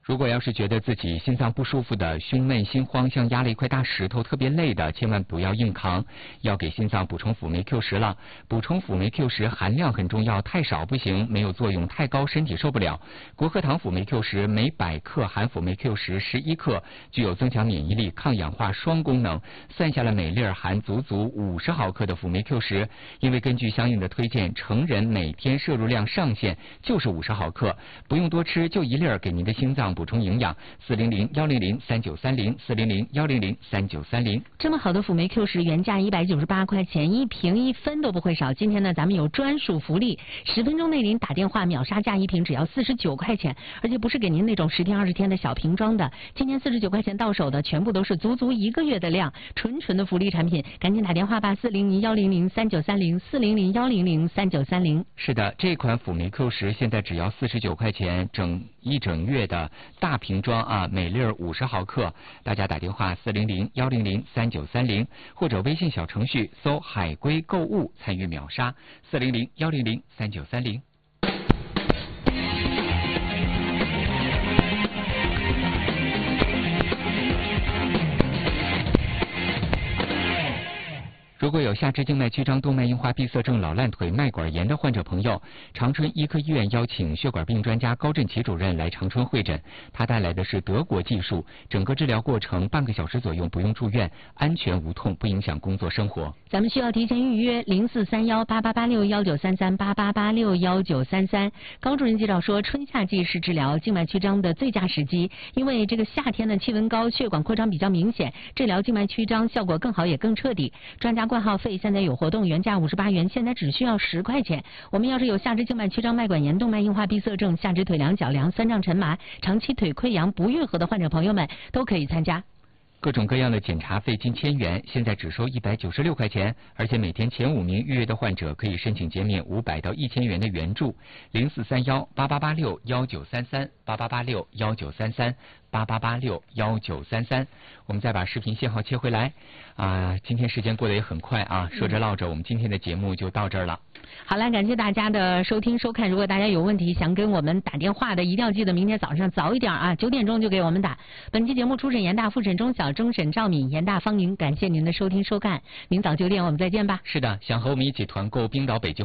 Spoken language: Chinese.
如果要是觉得自己心脏不舒服的、胸闷、心慌，像压了一块大石头，特别累的，千万不要硬扛，要给心脏补充辅酶 Q10了。补充辅酶 Q10含量很重要，太少不行，没有作用，太高身体受不了。国课堂辅酶 Q10每100克含辅酶 Q10 11克，具有增强免疫力、抗氧化双功能。算下来每粒含足足50毫克的辅酶 Q10，因为根据相应的推荐，成人每天摄入量上限就是50毫克，不用多吃，就1粒给您的心脏补充营养。400-100-3930，400-100-3930。 这么好的辅酶 Q10原价198块钱，1瓶1分都不会少。今天呢，咱们有专属福利，10分钟内您打电话秒杀价，1瓶只要49块钱，而且不是给您那种10天20天的小瓶装的。今天49块钱到手的，全部都是足足1个月的量，纯的福利产品，赶紧打电话吧，400-100-3930，400-100-3930。 是的，这款辅酶 Q10现在只要49块钱，一整月的大瓶装啊，每粒50毫克。大家打电话400-100-3930，或者微信小程序搜海龟购物参与秒杀，400-100-3930。如果有下肢静脉曲张、动脉硬化、闭塞症、老烂腿、脉管炎的患者朋友，长春医科医院邀请血管病专家高振奇主任来长春会诊，他带来的是德国技术，整个治疗过程半个小时左右，不用住院，安全无痛，不影响工作生活。 咱们需要提前预约04318886193388861933。高主任介绍说，春夏季是治疗静脉曲张的最佳时机，因为这个夏天的气温高，血管扩张比较明显，治疗静脉曲张效果更好也更彻底。专家挂号费现在有活动，原价58元，现在只需要10块钱。我们要是有下肢静脉曲张、脉管炎、动脉硬化、闭塞症、下肢腿凉、脚凉、酸胀沉麻、长期腿溃疡、不愈合的患者朋友们都可以参加。 各种各样的检查费近1000元，现在只收196块钱，而且每天前5名预约的患者可以申请减免500到1000元的援助。0431886193388886193388861933。我们再把视频信号切回来今天时间过得也很快啊，说着唠着，我们今天的节目就到这儿了。 好了，感谢大家的收听收看。如果大家有问题想跟我们打电话的，一定要记得明天早上早一点9点钟就给我们打。本期节目初审严大，复审钟晓，终审赵敏，严大方宁。感谢您的收听收看，明早9点我们再见吧。 是的，想和我们一起团购冰岛北极